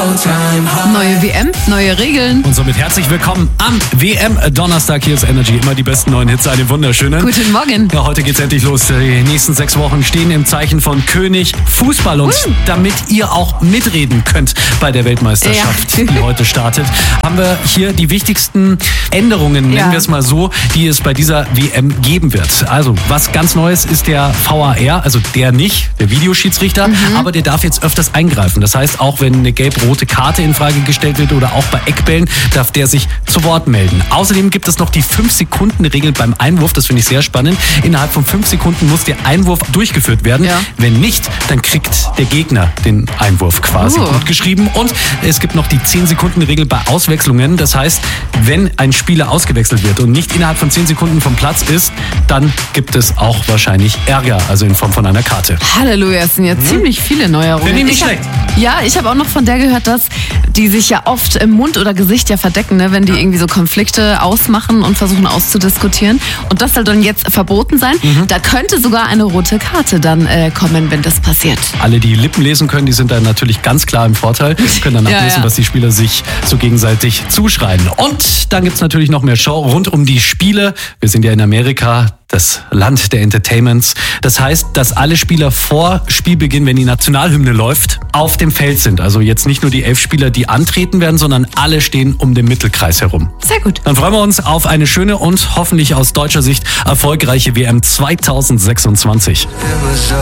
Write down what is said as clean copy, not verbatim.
Neue WM, neue Regeln. Und somit herzlich willkommen am WM-Donnerstag. Hier ist Energy, immer die besten neuen Hits, einen wunderschönen. Guten Morgen. Ja, heute geht's endlich los. Die nächsten 6 Wochen stehen im Zeichen von König Fußball. Und damit ihr auch mitreden könnt bei der Weltmeisterschaft, die heute startet, haben wir hier die wichtigsten Änderungen, nennen wir es mal so, die es bei dieser WM geben wird. Also, was ganz Neues ist der VAR, also der Videoschiedsrichter, aber der darf jetzt öfters eingreifen. Das heißt, auch wenn eine gelb-rote Karte in Frage gestellt wird oder auch bei Eckbällen, darf der sich zu Wort melden. Außerdem gibt es noch die 5-Sekunden-Regel beim Einwurf. Das finde ich sehr spannend. Innerhalb von 5 Sekunden muss der Einwurf durchgeführt werden. Ja. Wenn nicht, dann kriegt der Gegner den Einwurf quasi gut geschrieben. Und es gibt noch die 10-Sekunden-Regel bei Auswechslungen. Das heißt, wenn ein Spieler ausgewechselt wird und nicht innerhalb von 10 Sekunden vom Platz ist, dann gibt es auch wahrscheinlich Ärger, also in Form von einer Karte. Halleluja, es sind ja ziemlich viele Neuerungen. Finde ich nicht schlecht. Ich habe auch noch von der gehört, dass die sich ja oft im Mund oder Gesicht verdecken, ne, wenn die irgendwie so Konflikte ausmachen und versuchen auszudiskutieren. Und das soll dann jetzt verboten sein. Da könnte sogar eine rote Karte dann kommen, wenn das passiert. Alle, die Lippen lesen können, die sind dann natürlich ganz klar im Vorteil. Können dann ablesen, was die Spieler sich so gegenseitig zuschreien. Und dann gibt's natürlich noch mehr Show rund um die Spiele. Wir sind ja in Amerika, das Land der Entertainments. Das heißt, dass alle Spieler vor Spielbeginn, wenn die Nationalhymne läuft, auf dem Feld sind. Also jetzt nicht nur die 11 Spieler, die antreten werden, sondern alle stehen um den Mittelkreis herum. Sehr gut. Dann freuen wir uns auf eine schöne und hoffentlich aus deutscher Sicht erfolgreiche WM 2026.